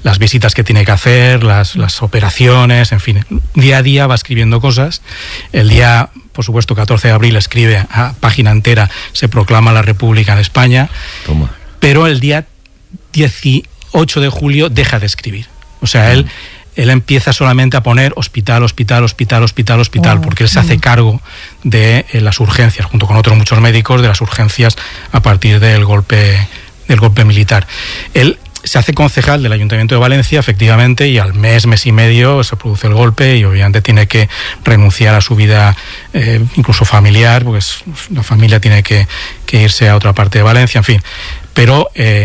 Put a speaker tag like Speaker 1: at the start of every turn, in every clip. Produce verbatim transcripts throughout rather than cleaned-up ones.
Speaker 1: las visitas que tiene que hacer, las, las operaciones, en fin, día a día va escribiendo cosas. El día, por supuesto, catorce de abril escribe a página entera, se proclama la República en España. Toma. Pero el día dieciocho de julio deja de escribir. O sea, mm. él... él empieza solamente a poner hospital, hospital, hospital, hospital, hospital, oh, porque él se hace cargo de eh, las urgencias, junto con otros muchos médicos, de las urgencias a partir del golpe, del golpe militar. Él se hace concejal del Ayuntamiento de Valencia, efectivamente, y al mes, mes y medio se produce el golpe y obviamente tiene que renunciar a su vida, eh, incluso familiar, porque es, la familia tiene que, que irse a otra parte de Valencia, en fin. Pero eh,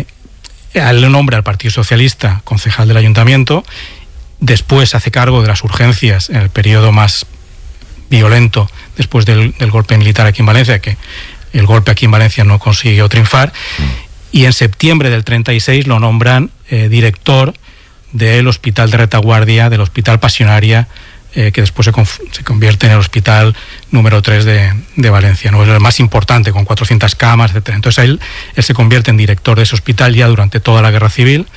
Speaker 1: él le nombra al Partido Socialista concejal del Ayuntamiento. Después se hace cargo de las urgencias en el periodo más violento después del, del golpe militar aquí en Valencia, que el golpe aquí en Valencia no consiguió triunfar, y en septiembre del treinta y seis lo nombran eh, director del Hospital de Retaguardia, del Hospital Pasionaria, eh, que después se, conf- se convierte en el hospital número tres de, de Valencia, ¿no? Es el más importante, con cuatrocientas camas, etcétera. Entonces él, él se convierte en director de ese hospital ya durante toda la Guerra Civil.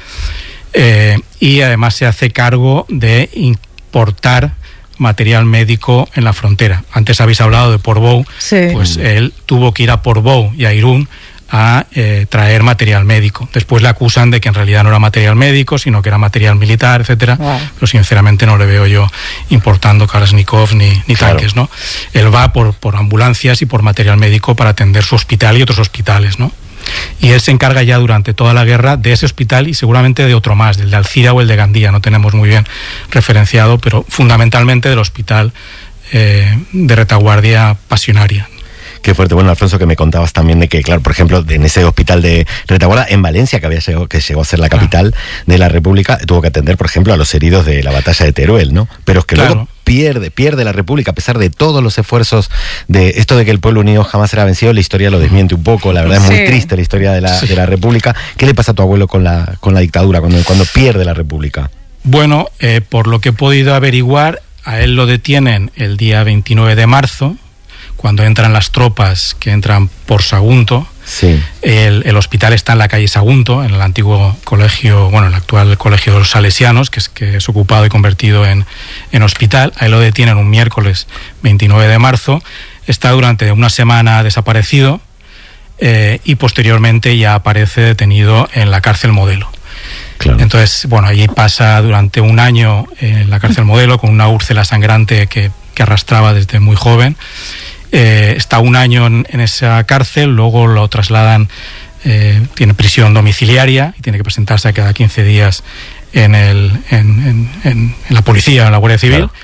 Speaker 1: Eh, y además se hace cargo de importar material médico en la frontera. Antes habéis hablado de Portbou, sí. Pues él tuvo que ir a Portbou y a Irún a eh, traer material médico. Después le acusan de que en realidad no era material médico, sino que era material militar, etcétera. Wow. Pero sinceramente no le veo yo importando Kalashnikov ni, ni claro. tanques, ¿no? Él va por, por ambulancias y por material médico para atender su hospital y otros hospitales, ¿no? Y él se encarga ya durante toda la guerra de ese hospital y seguramente de otro más, del de Alcira o el de Gandía, no tenemos muy bien referenciado, pero fundamentalmente del hospital eh, de Retaguardia Pasionaria.
Speaker 2: Qué fuerte. Bueno, Alfonso, que me contabas también de que, claro, por ejemplo, en ese hospital de Retaguardia, en Valencia, que había llegado, que llegó a ser la capital ah. de la República, tuvo que atender, por ejemplo, a los heridos de la batalla de Teruel, ¿no? Pero es que claro. luego pierde, pierde la República, a pesar de todos los esfuerzos de esto de que el pueblo unido jamás será vencido. La historia lo desmiente un poco, la verdad es sí. muy triste la historia de la, sí. de la República. ¿Qué le pasa a tu abuelo con la, con la dictadura, cuando, cuando pierde la República?
Speaker 1: Bueno, eh, por lo que he podido averiguar, a él lo detienen el día veintinueve de marzo, cuando entran las tropas que entran por Sagunto. Sí. El, el hospital está en la calle Sagunto, en el antiguo colegio, bueno, el actual colegio de los Salesianos, que es, que es ocupado y convertido en, en hospital. Ahí lo detienen un miércoles veintinueve de marzo. Está durante una semana desaparecido eh, y posteriormente ya aparece detenido en la cárcel Modelo. Claro. Entonces, bueno, allí pasa durante un año en la cárcel Modelo con una úrsula sangrante que, que arrastraba desde muy joven. Eh, está un año en, en esa cárcel, luego lo trasladan, eh, tiene prisión domiciliaria y tiene que presentarse cada quince días en, el, en, en, en, en la policía, en la Guardia Civil. Claro.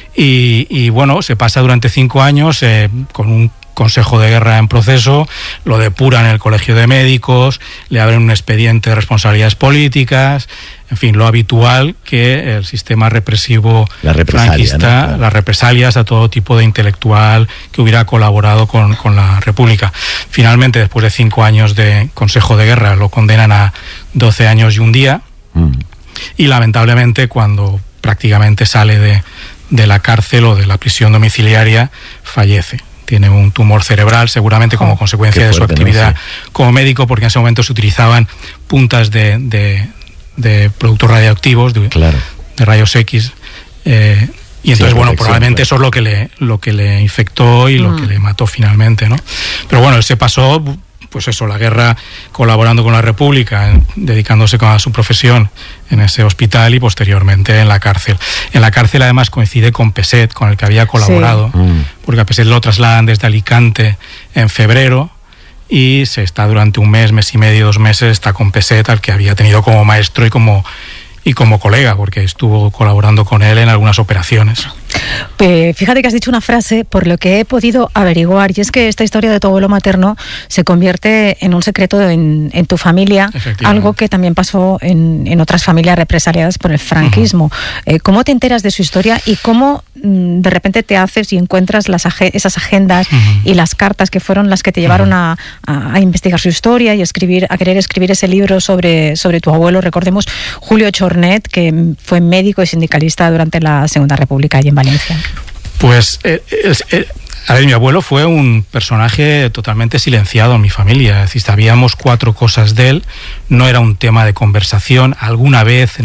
Speaker 1: Y, y bueno, se pasa durante cinco años eh, con un consejo de guerra en proceso, lo depuran en el colegio de médicos, le abren un expediente de responsabilidades políticas, en fin, lo habitual que el sistema represivo
Speaker 2: la
Speaker 1: franquista, ¿no? Claro. Las represalias a todo tipo de intelectual que hubiera colaborado con, con la República. Finalmente, después de cinco años de consejo de guerra, lo condenan a doce años y un día, mm. y lamentablemente cuando prácticamente sale de, de la cárcel o de la prisión domiciliaria, fallece. Tiene un tumor cerebral, seguramente como oh, consecuencia fuerte, de su actividad, ¿no? Sí. Como médico, porque en ese momento se utilizaban puntas de, de, de productos radioactivos, de, claro. de rayos X, eh, y entonces, sí, bueno, probablemente claro. eso es lo que le, lo que le infectó y mm. lo que le mató finalmente, ¿no? Pero bueno, él se pasó, pues eso, la guerra colaborando con la República, en, dedicándose a su profesión en ese hospital y posteriormente en la cárcel. En la cárcel además coincide con Peset, con el que había colaborado, sí. mm. porque a Peset lo trasladan desde Alicante en febrero y se está durante un mes, mes y medio, dos meses, está con Peset, al que había tenido como maestro y como, y como colega, porque estuvo colaborando con él en algunas operaciones.
Speaker 3: Pues fíjate que has dicho una frase por lo que he podido averiguar, y es que esta historia de tu abuelo materno se convierte en un secreto en, en tu familia, algo que también pasó en, en otras familias represaliadas por el franquismo. Uh-huh. Eh, ¿Cómo te enteras de su historia y cómo mm, de repente te haces y encuentras las ag- esas agendas uh-huh. y las cartas que fueron las que te llevaron uh-huh. a, a, a investigar su historia y escribir, a querer escribir ese libro sobre, sobre tu abuelo? Recordemos Julio Chornet, que fue médico y sindicalista durante la Segunda República allí en Valencia.
Speaker 1: Pues eh, eh, a ver, mi abuelo fue un personaje totalmente silenciado en mi familia. Es decir, sabíamos cuatro cosas de él, no era un tema de conversación. Alguna vez